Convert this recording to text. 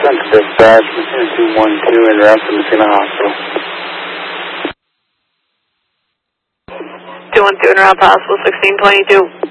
Central Dispatch, 212 en route to Messina Hospital. 212 en route to Hospital 1622.